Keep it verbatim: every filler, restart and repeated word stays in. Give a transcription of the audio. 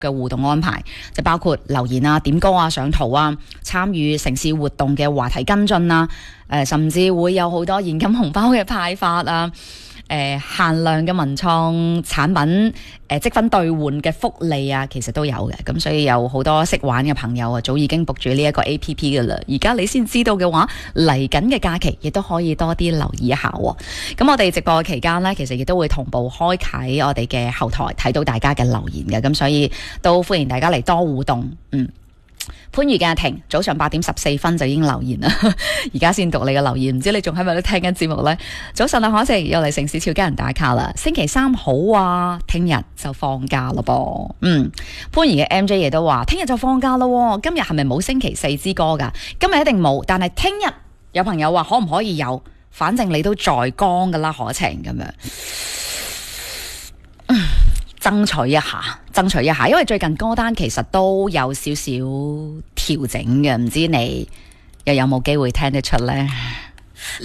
嘅互動安排，就包括留言啊、點歌啊、上圖啊、參與城市活動嘅話題跟進啊，誒、呃，甚至會有好多現金紅包嘅派發啊。誒、呃、限量嘅文創產品，誒、呃、積分兌換嘅福利啊，其實都有嘅。咁所以有好多識玩嘅朋友啊，早已經 book 住呢一個 A P P 嘅啦。而家你先知道嘅話，嚟緊嘅假期亦都可以多啲留意一下喎。咁我哋直播嘅期間呢，其實亦都會同步開啟我哋嘅後台，睇到大家嘅留言嘅。咁所以都歡迎大家嚟多互動。嗯。番禺嘅阿婷，早上八點十四分就已經留言啦，而家先讀你嘅留言，唔知你仲喺咪都聽緊節目呢？早晨啊，可晴又嚟城市俏家人打卡啦，星期三好啊，聽日就放假咯噃。嗯，番禺嘅 M J 亦都話，聽日就放假咯，今日係咪冇星期四之歌噶？今日一定冇，但係聽日有朋友話可唔可以有？反正你都在江噶啦，可晴咁樣。嗯爭取一下，爭取一下，因為最近歌單其實都有少少調整嘅，唔知你又有冇機會聽得出呢？